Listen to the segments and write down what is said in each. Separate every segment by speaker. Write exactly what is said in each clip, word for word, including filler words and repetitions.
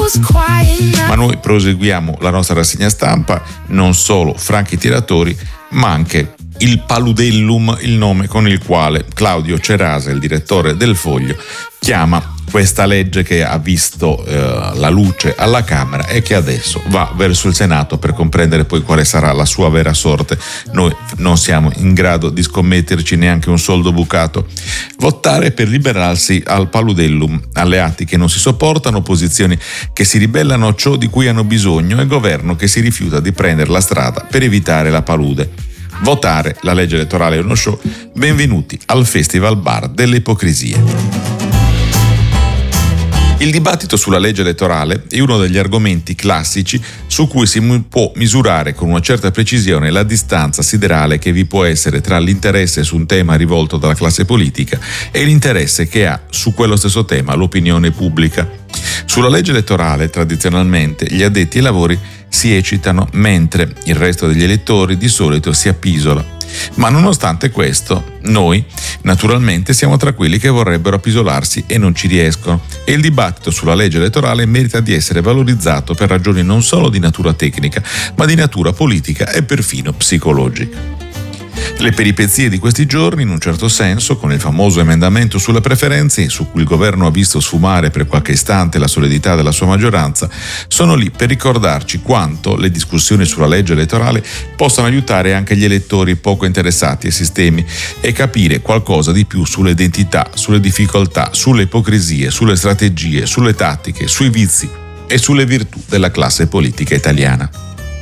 Speaker 1: Ma noi proseguiamo la nostra rassegna stampa, non solo franchi tiratori, ma anche il paludellum, il nome con il quale Claudio Cerasa, il direttore del Foglio, chiama questa legge che ha visto eh, la luce alla Camera e che adesso va verso il Senato per comprendere poi quale sarà la sua vera sorte. Noi non siamo in grado di scommetterci neanche un soldo bucato. Votare per liberarsi al paludellum, alleati che non si sopportano, opposizioni che si ribellano a ciò di cui hanno bisogno e governo che si rifiuta di prendere la strada per evitare la palude. Votare la legge elettorale è uno show. Benvenuti al Festival Bar delle Ipocrisie. Il dibattito sulla legge elettorale è uno degli argomenti classici su cui si può misurare con una certa precisione la distanza siderale che vi può essere tra l'interesse su un tema rivolto dalla classe politica e l'interesse che ha su quello stesso tema l'opinione pubblica. Sulla legge elettorale, tradizionalmente, gli addetti ai lavori si eccitano mentre il resto degli elettori di solito si appisola. Ma nonostante questo, noi naturalmente siamo tra quelli che vorrebbero appisolarsi e non ci riescono, e il dibattito sulla legge elettorale merita di essere valorizzato per ragioni non solo di natura tecnica, ma di natura politica e perfino psicologica. Le peripezie di questi giorni, in un certo senso, con il famoso emendamento sulle preferenze, su cui il governo ha visto sfumare per qualche istante la solidità della sua maggioranza, sono lì per ricordarci quanto le discussioni sulla legge elettorale possano aiutare anche gli elettori poco interessati ai sistemi e capire qualcosa di più sulle identità, sulle difficoltà, sulle ipocrisie, sulle strategie, sulle tattiche, sui vizi e sulle virtù della classe politica italiana.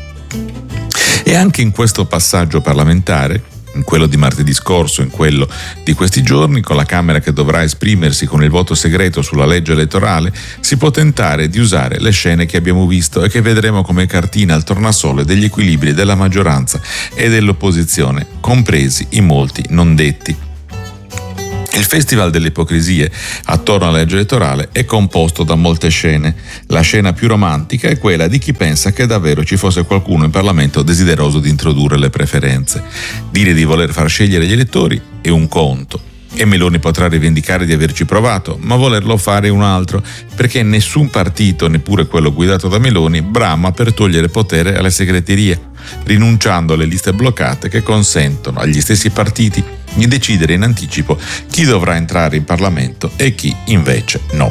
Speaker 1: E anche in questo passaggio parlamentare, in quello di martedì scorso, in quello di questi giorni, con la Camera che dovrà esprimersi con il voto segreto sulla legge elettorale, si può tentare di usare le scene che abbiamo visto e che vedremo come cartina al tornasole degli equilibri della maggioranza e dell'opposizione, compresi i molti non detti. Il Festival delle Ipocrisie attorno alla legge elettorale è composto da molte scene. La scena più romantica è quella di chi pensa che davvero ci fosse qualcuno in Parlamento desideroso di introdurre le preferenze. Dire di voler far scegliere gli elettori è un conto. E Meloni potrà rivendicare di averci provato, ma volerlo fare è un altro, perché nessun partito, neppure quello guidato da Meloni, brama per togliere potere alle segreterie, rinunciando alle liste bloccate che consentono agli stessi partiti di decidere in anticipo chi dovrà entrare in Parlamento e chi invece no.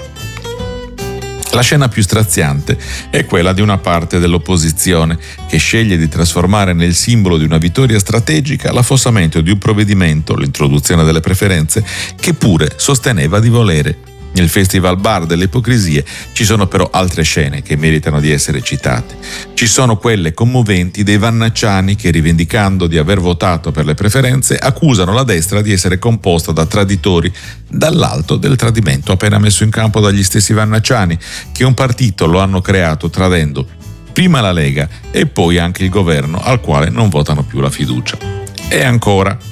Speaker 1: La scena più straziante è quella di una parte dell'opposizione che sceglie di trasformare nel simbolo di una vittoria strategica l'affossamento di un provvedimento, l'introduzione delle preferenze, che pure sosteneva di volere. Nel Festival Bar delle Ipocrisie ci sono però altre scene che meritano di essere citate. Ci sono quelle commoventi dei vannacciani che, rivendicando di aver votato per le preferenze, accusano la destra di essere composta da traditori, dall'alto del tradimento appena messo in campo dagli stessi vannacciani, che un partito lo hanno creato tradendo prima la Lega e poi anche il governo, al quale non votano più la fiducia. E ancora,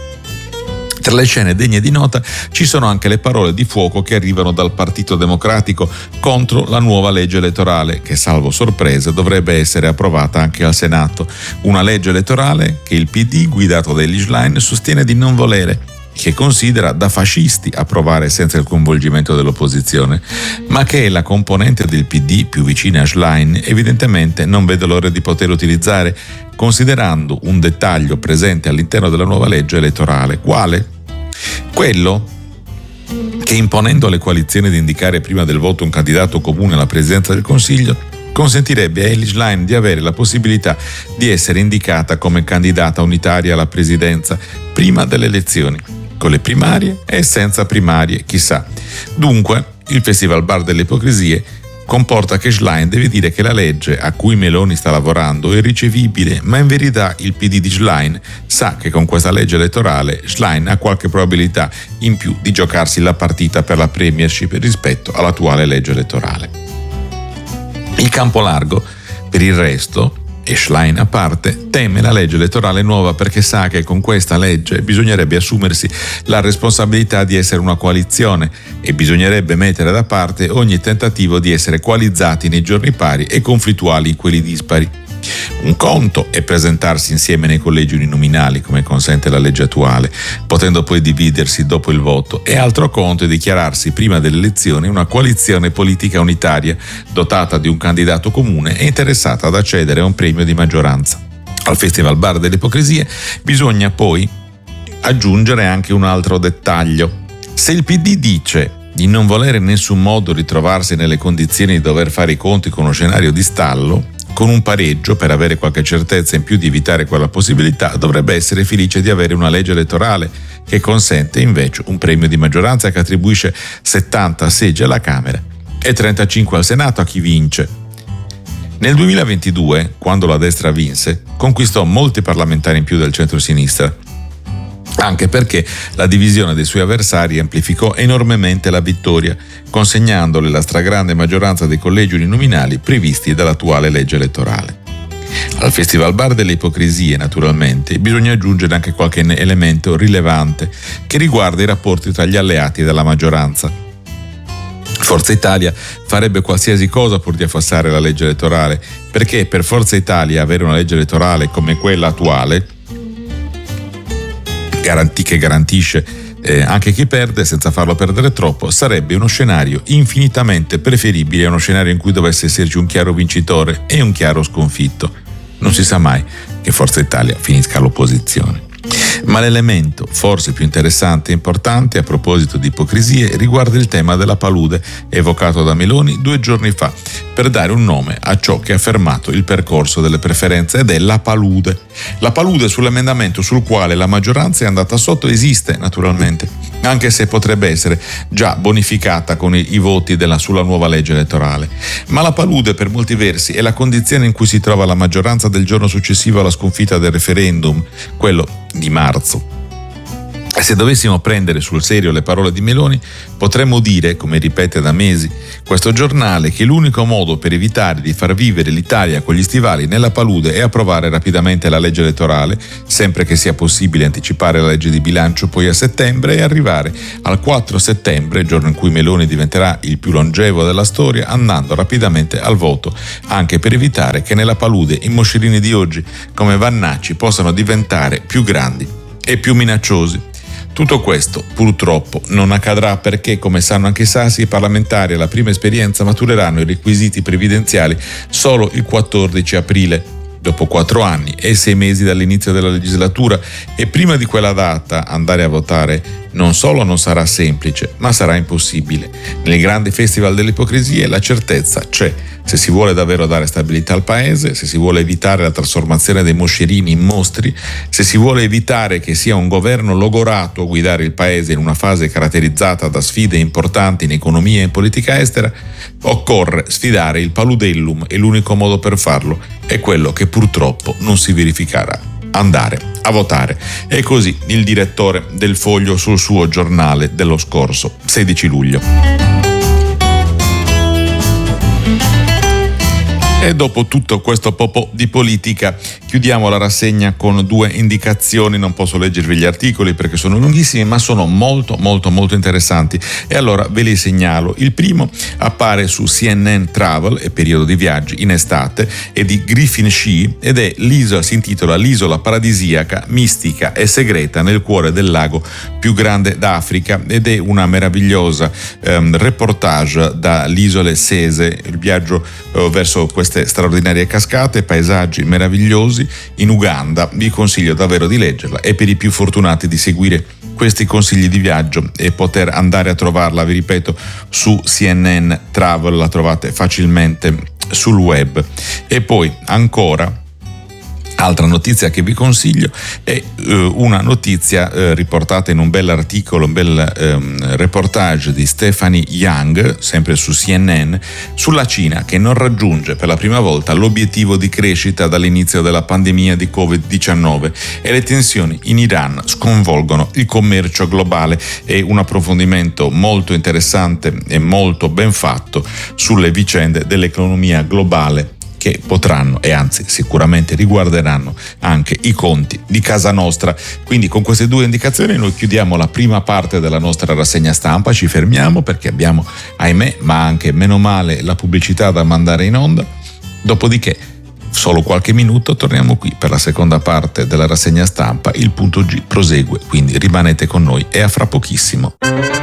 Speaker 1: tra le scene degne di nota ci sono anche le parole di fuoco che arrivano dal Partito Democratico contro la nuova legge elettorale che, salvo sorprese, dovrebbe essere approvata anche al Senato. Una legge elettorale che il P D, guidato da Elly Schlein, sostiene di non volere, che considera da fascisti approvare senza il coinvolgimento dell'opposizione, ma che la componente del P D più vicina a Schlein evidentemente non vede l'ora di poter utilizzare, considerando un dettaglio presente all'interno della nuova legge elettorale. Quale? Quello che, imponendo alle coalizioni di indicare prima del voto un candidato comune alla presidenza del Consiglio, consentirebbe a Elly Schlein di avere la possibilità di essere indicata come candidata unitaria alla presidenza prima delle elezioni, con le primarie e senza primarie, chissà. Dunque, il Festival Bar delle Ipocrisie comporta che Schlein deve dire che la legge a cui Meloni sta lavorando è irricevibile, ma in verità il P D di Schlein sa che con questa legge elettorale Schlein ha qualche probabilità in più di giocarsi la partita per la premiership rispetto all'attuale legge elettorale. Il campo largo, per il resto, e Schlein a parte, teme la legge elettorale nuova perché sa che con questa legge bisognerebbe assumersi la responsabilità di essere una coalizione e bisognerebbe mettere da parte ogni tentativo di essere coalizzati nei giorni pari e conflittuali in quelli dispari. Un conto è presentarsi insieme nei collegi uninominali, come consente la legge attuale, potendo poi dividersi dopo il voto, e altro conto è dichiararsi prima delle elezioni una coalizione politica unitaria, dotata di un candidato comune e interessata ad accedere a un premio di maggioranza. Al Festival Bar delle Ipocrisie bisogna poi aggiungere anche un altro dettaglio. Se il P D dice di non volere in nessun modo ritrovarsi nelle condizioni di dover fare i conti con uno scenario di stallo, con un pareggio per avere qualche certezza in più di evitare quella possibilità, dovrebbe essere felice di avere una legge elettorale che consente invece un premio di maggioranza che attribuisce settanta seggi alla Camera e trentacinque al Senato a chi vince. Nel duemilaventidue, quando la destra vinse, conquistò molti parlamentari in più del centro-sinistra, anche perché la divisione dei suoi avversari amplificò enormemente la vittoria, consegnandole la stragrande maggioranza dei collegi uninominali previsti dall'attuale legge elettorale. Al Festival Bar delle Ipocrisie, naturalmente, bisogna aggiungere anche qualche elemento rilevante che riguarda i rapporti tra gli alleati della maggioranza. Forza Italia farebbe qualsiasi cosa pur di affossare la legge elettorale, perché per Forza Italia avere una legge elettorale come quella attuale che garantisce eh, anche chi perde senza farlo perdere troppo, sarebbe uno scenario infinitamente preferibile a uno scenario in cui dovesse esserci un chiaro vincitore e un chiaro sconfitto. Non si sa mai che Forza Italia finisca all'opposizione. Ma l'elemento forse più interessante e importante a proposito di ipocrisie riguarda il tema della palude evocato da Meloni due giorni fa per dare un nome a ciò che ha fermato il percorso delle preferenze, ed è la palude. La palude sull'emendamento sul quale la maggioranza è andata sotto esiste naturalmente, anche se potrebbe essere già bonificata con i, i voti della, sulla nuova legge elettorale. Ma la palude per molti versi è la condizione in cui si trova la maggioranza del giorno successivo alla sconfitta del referendum, quello di marzo. E se dovessimo prendere sul serio le parole di Meloni, potremmo dire, come ripete da mesi questo giornale, che l'unico modo per evitare di far vivere l'Italia con gli stivali nella palude è approvare rapidamente la legge elettorale, sempre che sia possibile anticipare la legge di bilancio poi a settembre e arrivare al quattro settembre, giorno in cui Meloni diventerà il più longevo della storia, andando rapidamente al voto, anche per evitare che nella palude i moscerini di oggi come Vannacci possano diventare più grandi e più minacciosi. Tutto questo purtroppo non accadrà perché, come sanno anche i sassi, i parlamentari alla prima esperienza matureranno i requisiti previdenziali solo il quattordici aprile, dopo quattro anni e sei mesi dall'inizio della legislatura, e prima di quella data andare a votare non solo non sarà semplice, ma sarà impossibile. Nel grande festival delle ipocrisie la certezza c'è. Se si vuole davvero dare stabilità al paese, se si vuole evitare la trasformazione dei moscerini in mostri, se si vuole evitare che sia un governo logorato a guidare il paese in una fase caratterizzata da sfide importanti in economia e in politica estera, occorre sfidare il paludellum e l'unico modo per farlo è quello che purtroppo non si verificherà: andare a votare. E così il direttore del Foglio sul suo giornale dello scorso sedici luglio. E dopo tutto questo popò di politica chiudiamo la rassegna con due indicazioni. Non posso leggervi gli articoli perché sono lunghissimi, ma sono molto molto molto interessanti e allora ve li segnalo. Il primo appare su C N N Travel, è periodo di viaggi in estate, è di Griffin Shee ed è l'isola, si intitola L'isola paradisiaca, mistica e segreta nel cuore del lago più grande d'Africa, ed è una meravigliosa um, reportage dall'isole Sese, il viaggio uh, verso questa straordinarie cascate, paesaggi meravigliosi in Uganda. Vi consiglio davvero di leggerla e per i più fortunati di seguire questi consigli di viaggio e poter andare a trovarla, vi ripeto, su C N N Travel, la trovate facilmente sul web. E poi ancora altra notizia che vi consiglio è uh, una notizia uh, riportata in un bel articolo, un bel um, reportage di Stephanie Young, sempre su C N N, sulla Cina che non raggiunge per la prima volta l'obiettivo di crescita dall'inizio della pandemia di covid diciannove e le tensioni in Iran sconvolgono il commercio globale. È un approfondimento molto interessante e molto ben fatto sulle vicende dell'economia globale che potranno e anzi sicuramente riguarderanno anche i conti di casa nostra. Quindi con queste due indicazioni noi chiudiamo la prima parte della nostra rassegna stampa, ci fermiamo perché abbiamo, ahimè, ma anche meno male, la pubblicità da mandare in onda, dopodiché solo qualche minuto torniamo qui per la seconda parte della rassegna stampa. Il punto G prosegue, quindi rimanete con noi e a fra pochissimo.